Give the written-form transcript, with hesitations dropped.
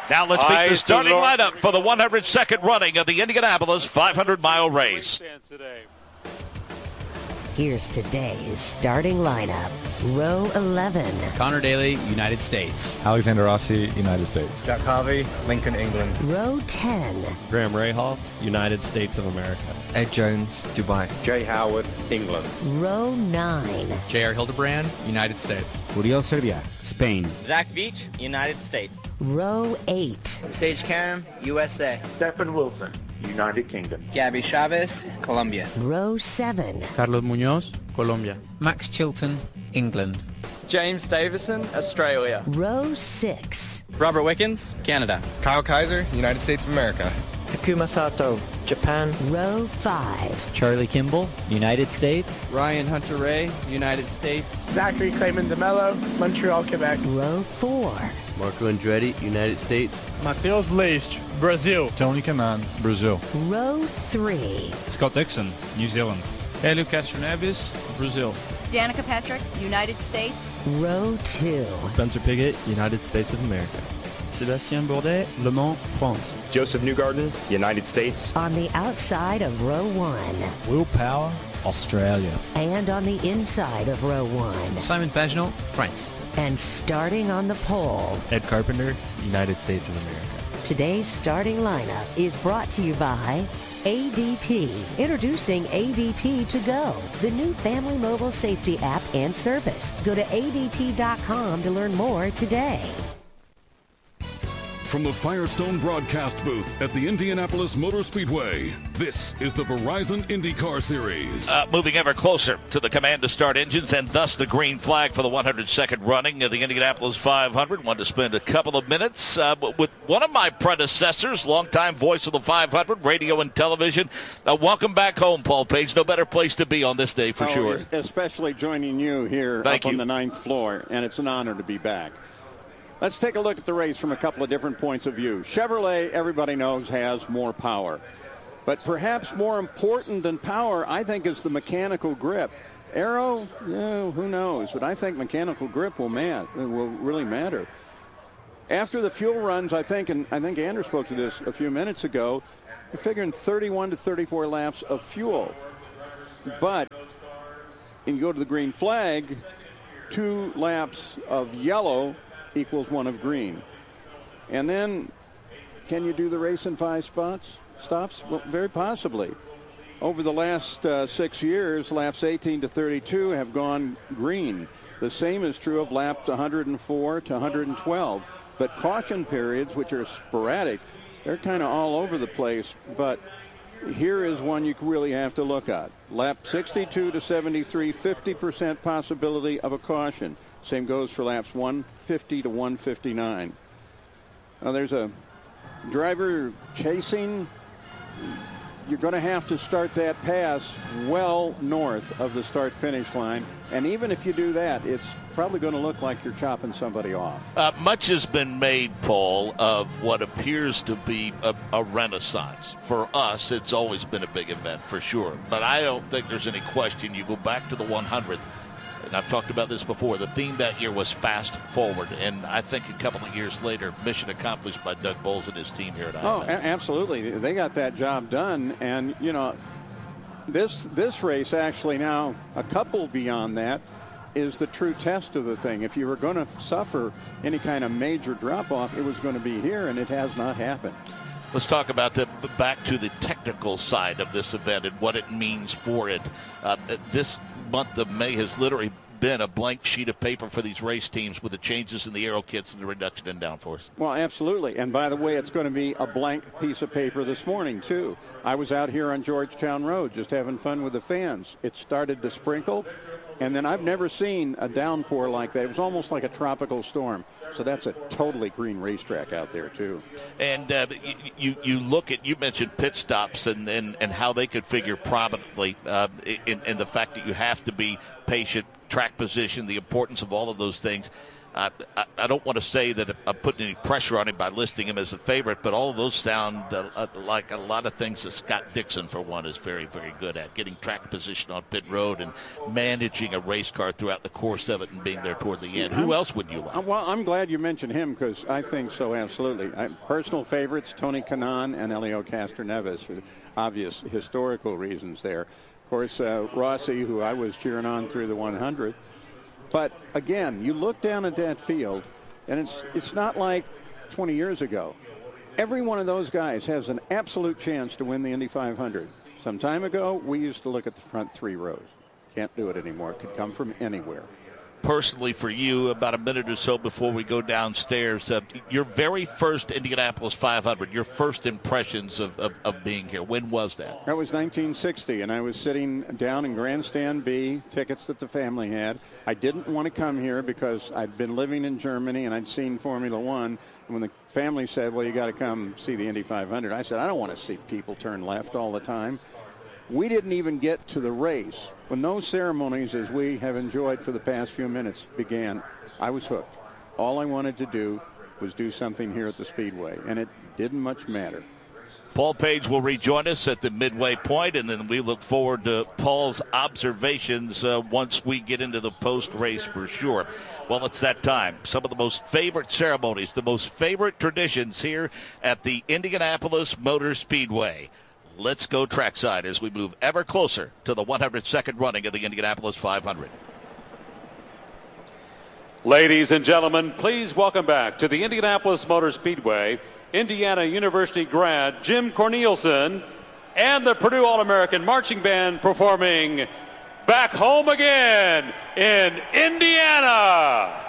Now let's meet the starting lineup for the 102nd running of the Indianapolis 500-mile race. Here's today's starting lineup. Row 11. Connor Daly, United States. Alexander Rossi, United States. Jack Harvey, Lincoln, England. Row 10. Graham Rahal, United States of America. Ed Jones, Dubai. Jay Howard, England. Row 9. J.R. Hildebrand, United States. Uriel Serbia, Spain. Zach Veach, United States. Row 8. Sage Karam, USA. Stephen Wilson, United Kingdom. Gabby Chavez, Colombia. Row 7. Carlos Munoz, Colombia. Max Chilton, England. James Davison, Australia. Row 6. Robert Wickens, Canada. Kyle Kaiser, United States of America. Takuma Sato, Japan. Row 5. Charlie Kimball, United States. Ryan Hunter-Reay, United States. Zachary Clayman DeMello, Montreal, Quebec. Row 4. Marco Andretti, United States. Matheus Leist, Brazil. Tony Kanaan, Brazil. Row 3. Scott Dixon, New Zealand. Hélio Castro Neves, Brazil. Danica Patrick, United States. Row 2. Spencer Pigot, United States of America. Sébastien Bourdet, Le Mans, France. Joseph Newgarden, United States. On the outside of row 1. Will Power, Australia. And on the inside of row 1. Simon Pagenaud, France. And starting on the pole. Ed Carpenter, United States of America. Today's starting lineup is brought to you by ADT. Introducing ADT To Go, the new family mobile safety app and service. Go to ADT.com to learn more today. From the Firestone broadcast booth at the Indianapolis Motor Speedway, this is the Verizon IndyCar Series. Moving ever closer to the command to start engines and thus the green flag for the 102nd running of the Indianapolis 500. Wanted to spend a couple of minutes with one of my predecessors, longtime voice of the 500, radio and television. Welcome back home, Paul Page. No better place to be on this day for sure. Especially joining you here on the 9th floor, and it's an honor to be back. Let's take a look at the race from a couple of different points of view. Chevrolet, everybody knows, has more power. But perhaps more important than power, I think, is the mechanical grip. Aero, who knows? But I think mechanical grip will really matter. After the fuel runs, I think Andrew spoke to this a few minutes ago, you're figuring 31 to 34 laps of fuel. But when you go to the green flag, 2 laps of yellow equals 1 of green. And then, can you do the race in 5 stops? Well, very possibly. Over the last 6 years, laps 18 to 32 have gone green. The same is true of laps 104 to 112. But caution periods, which are sporadic, they're kind of all over the place. But here is one you really have to look at. Lap 62 to 73, 50% possibility of a caution. Same goes for laps 150 to 159. Now there's a driver chasing. You're going to have to start that pass well north of the start-finish line. And even if you do that, it's probably going to look like you're chopping somebody off. Much has been made, Paul, of what appears to be a renaissance. For us, it's always been a big event, for sure. But I don't think there's any question. You go back to the 100th. And I've talked about this before. The theme that year was fast forward. And I think a couple of years later, mission accomplished by Doug Bowles and his team here at IMSA. Oh, absolutely. They got that job done. And, you know, this race actually now, a couple beyond that, is the true test of the thing. If you were going to suffer any kind of major drop-off, it was going to be here, and it has not happened. Let's talk about back to the technical side of this event and what it means for it. This month of May has literally been a blank sheet of paper for these race teams with the changes in the aero kits and the reduction in downforce. Well, absolutely. And by the way, it's going to be a blank piece of paper this morning, too. I was out here on Georgetown Road just having fun with the fans. It started to sprinkle, and then I've never seen a downpour like that. It was almost like a tropical storm. So that's a totally green racetrack out there, too. And you look at, you mentioned pit stops and how they could figure prominently in the fact that you have to be patient, track position, the importance of all of those things. I don't want to say that I'm putting any pressure on him by listing him as a favorite, but all of those sound like a lot of things that Scott Dixon, for one, is very, very good at. Getting track position on pit road and managing a race car throughout the course of it and being there toward the end. Who else would you like? Well, I'm glad you mentioned him because I think so, absolutely. Personal favorites, Tony Kanaan and Helio Castroneves, for obvious historical reasons there. Of course, Rossi, who I was cheering on through the 100th. But, again, you look down at that field, and it's not like 20 years ago. Every one of those guys has an absolute chance to win the Indy 500. Some time ago, we used to look at the front 3 rows. Can't do it anymore. It could come from anywhere. Personally, for you, about a minute or so before we go downstairs, your very first Indianapolis 500, your first impressions of being here, when was that? That was 1960, and I was sitting down in Grandstand B, tickets that the family had. I didn't want to come here because I'd been living in Germany and I'd seen Formula One. And when the family said, well, you got to come see the Indy 500, I said, I don't want to see people turn left all the time. We didn't even get to the race. When those ceremonies, as we have enjoyed for the past few minutes, began, I was hooked. All I wanted to do was do something here at the Speedway, and it didn't much matter. Paul Page will rejoin us at the midway point, and then we look forward to Paul's observations once we get into the post-race for sure. Well, it's that time. Some of the most favorite ceremonies, the most favorite traditions here at the Indianapolis Motor Speedway. Let's go trackside as we move ever closer to the 102nd running of the Indianapolis 500. Ladies and gentlemen, please welcome back to the Indianapolis Motor Speedway, Indiana University grad Jim Cornelison and the Purdue All-American Marching Band performing Back Home Again in Indiana.